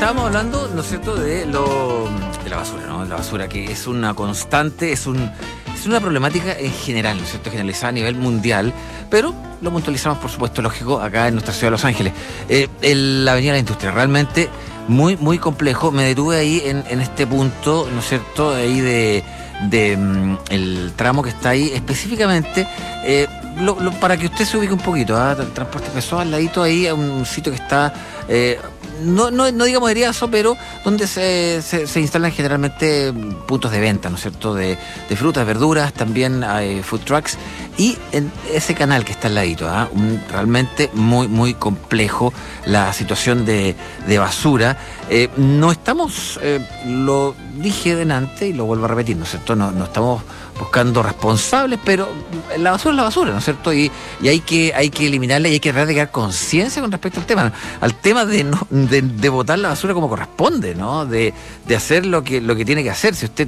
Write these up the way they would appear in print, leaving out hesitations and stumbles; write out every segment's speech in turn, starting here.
estábamos hablando, ¿no es cierto?, de la basura, ¿no? La basura que es una constante, es una problemática en general, ¿no es cierto?, generalizada a nivel mundial, pero lo puntualizamos, por supuesto, lógico, acá en nuestra ciudad de Los Ángeles. La Avenida de la Industria, realmente muy, muy complejo. Me detuve ahí en este punto, ¿no es cierto?, ahí de el tramo que está ahí, específicamente, para que usted se ubique un poquito, el transporte pesado al ladito ahí, a un sitio que está... No digamos heriazo, pero donde se instalan generalmente puntos de venta, ¿no es cierto?, de frutas, verduras, también hay food trucks, y en ese canal que está al ladito, realmente muy, muy complejo la situación de basura. No estamos, lo dije delante y lo vuelvo a repetir, ¿no es cierto?, no estamos buscando responsables, pero la basura es la basura, ¿no es cierto? Y hay que eliminarla, y hay que tratar de crear conciencia con respecto al tema de botar la basura como corresponde, ¿no? De hacer lo que tiene que hacer. Si usted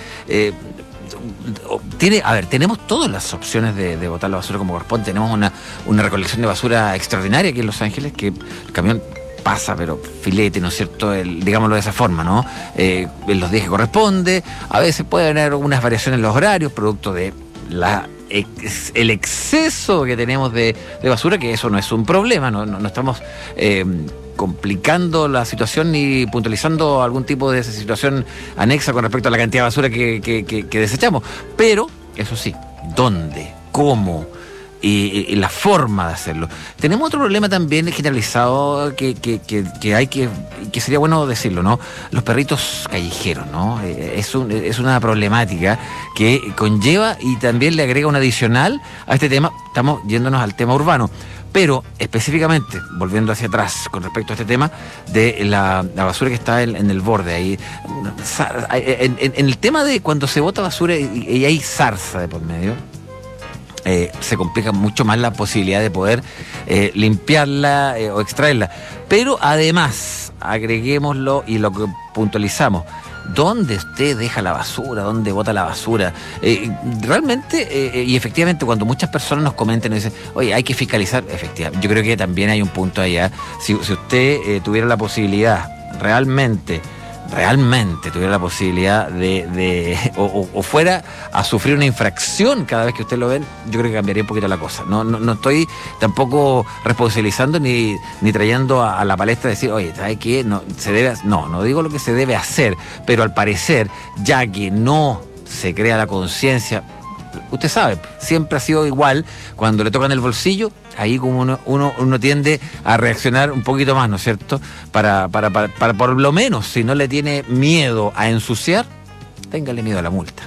tenemos todas las opciones de botar la basura como corresponde. Tenemos una recolección de basura extraordinaria aquí en Los Ángeles, que el camión pasa, pero filete, ¿no es cierto?, digámoslo de esa forma, ¿no? En los días que corresponde. A veces puede haber algunas variaciones en los horarios, producto de el exceso que tenemos de basura, que eso no es un problema, no estamos complicando la situación ni puntualizando algún tipo de situación anexa con respecto a la cantidad de basura que desechamos. Pero, eso sí, ¿dónde? ¿Cómo? Y la forma de hacerlo. Tenemos otro problema también generalizado que sería bueno decirlo, ¿no? Los perritos callejeros, ¿no? Es una problemática que conlleva y también le agrega un adicional a este tema. Estamos yéndonos al tema urbano, pero específicamente, volviendo hacia atrás con respecto a este tema de la basura que está en el borde ahí, en el tema de cuando se bota basura y hay zarza de por medio, se complica mucho más la posibilidad de poder limpiarla o extraerla. Pero además, agreguémoslo y lo que puntualizamos: ¿dónde usted deja la basura? ¿Dónde bota la basura? Realmente, y efectivamente, cuando muchas personas nos comentan y dicen, oye, hay que fiscalizar, efectivamente, yo creo que también hay un punto allá. Si usted tuviera la posibilidad, realmente tuviera la posibilidad o fuera a sufrir una infracción cada vez que usted lo ven, yo creo que cambiaría un poquito la cosa. No estoy tampoco responsabilizando ni trayendo a la palestra decir, oye, ¿sabe qué? No digo lo que se debe hacer, pero al parecer, ya que no se crea la conciencia, usted sabe, siempre ha sido igual, cuando le tocan el bolsillo, ahí como uno tiende a reaccionar un poquito más, ¿no es cierto? Para por lo menos, si no le tiene miedo a ensuciar, téngale miedo a la multa.